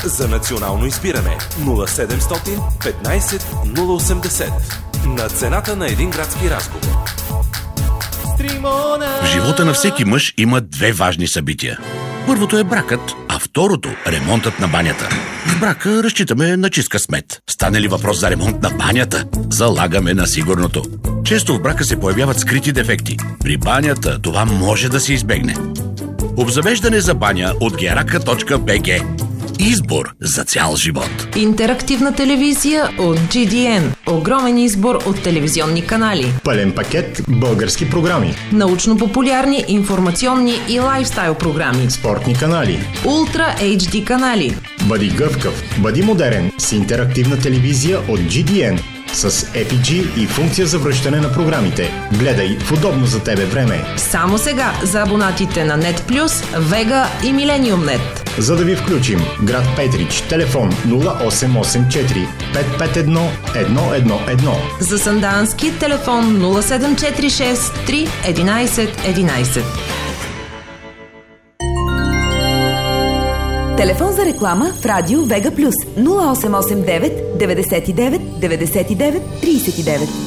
За национално избиране 0700 15 080. На цената на един градски разговор. В живота на всеки мъж има две важни събития. Първото е бракът, а второто – ремонтът на банята. В брака разчитаме на чист късмет. Стане ли въпрос за ремонт на банята, залагаме на сигурното. Често в брака се появяват скрити дефекти. При банята това може да се избегне. Обзавеждане за баня от geraka.bg. Избор за цял живот. Интерактивна телевизия от GDN. Огромен избор от телевизионни канали. Пълен пакет български програми. Научно-популярни, информационни и лайфстайл програми. Спортни канали. Ултра HD канали. Бъди гъвкав, бъди модерен с интерактивна телевизия от GDN. С EPG и функция за връщане на програмите. Гледай в удобно за тебе време. Само сега за абонатите на Net+, Vega и Millennium.net. За да ви включим, град Петрич, телефон 0884 551 111. За Сандански, телефон 0746 3 11 11. Телефон за реклама в радио Vega Plus 0889 99 99 39.